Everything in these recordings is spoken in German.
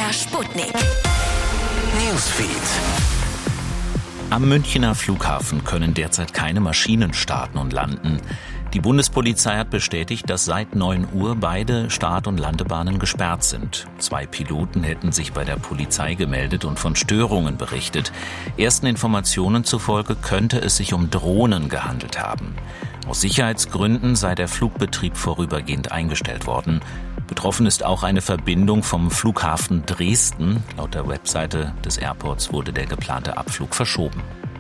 MDR Sputnik. Newsfeed. Am Münchner Flughafen können derzeit keine Maschinen starten und landen. Die Bundespolizei hat bestätigt, dass seit 9 Uhr beide Start- und Landebahnen gesperrt sind. 2 Piloten hätten sich bei der Polizei gemeldet und von Störungen berichtet. Ersten Informationen zufolge könnte es sich um Drohnen gehandelt haben. Aus Sicherheitsgründen sei der Flugbetrieb vorübergehend eingestellt worden. Betroffen ist auch eine Verbindung vom Flughafen Dresden. Laut der Webseite des Airports wurde der geplante Abflug verschoben.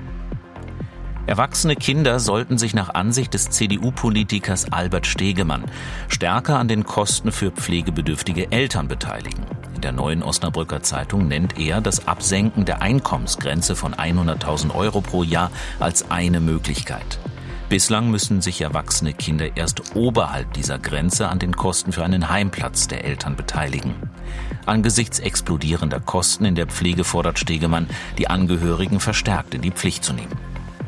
Erwachsene Kinder sollten sich nach Ansicht des CDU-Politikers Albert Stegemann stärker an den Kosten für pflegebedürftige Eltern beteiligen. In der Neuen Osnabrücker Zeitung nennt er das Absenken der Einkommensgrenze von 100.000 € pro Jahr als eine Möglichkeit. Bislang müssen sich erwachsene Kinder erst oberhalb dieser Grenze an den Kosten für einen Heimplatz der Eltern beteiligen. Angesichts explodierender Kosten in der Pflege fordert Stegemann, die Angehörigen verstärkt in die Pflicht zu nehmen.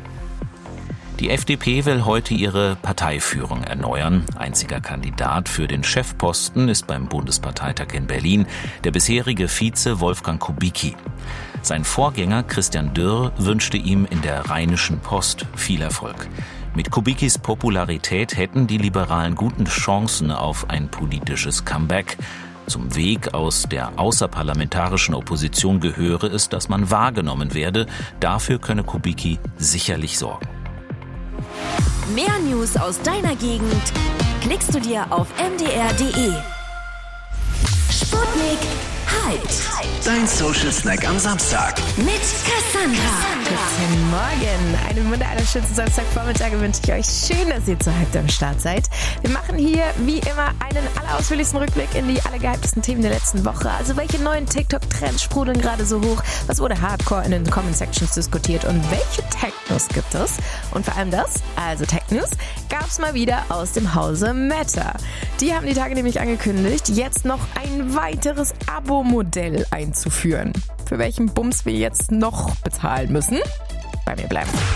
Die FDP will heute ihre Parteiführung erneuern. Einziger Kandidat für den Chefposten ist beim Bundesparteitag in Berlin der bisherige Vize Wolfgang Kubicki. Sein Vorgänger Christian Dürr wünschte ihm in der Rheinischen Post viel Erfolg. Mit Kubickis Popularität hätten die Liberalen gute Chancen auf ein politisches Comeback. Zum Weg aus der außerparlamentarischen Opposition gehöre es, dass man wahrgenommen werde. Dafür könne Kubicki sicherlich sorgen. Mehr News aus deiner Gegend klickst du dir auf mdr.de. Sputnik Hyped. Dein Social Snack am Samstag. Mit Cassandra. Guten Morgen. Einen wunderschönen Samstagvormittag wünsche ich euch. Schön, dass ihr zur Hyped am Start seid. Wir machen hier wie immer einen allerausführlichsten Rückblick in die allergehyptesten Themen der letzten Woche. Also welche neuen TikTok-Trends sprudeln gerade so hoch? Was wurde hardcore in den Comment-Sections diskutiert? Und welche Tech-News gibt es? Und vor allem das, also Tech-News, gab es mal wieder aus dem Hause Meta. Die haben die Tage nämlich angekündigt, jetzt noch ein weiteres Abo-Modell einzuführen. Für welchen Bums wir jetzt noch bezahlen müssen? Bei mir bleiben.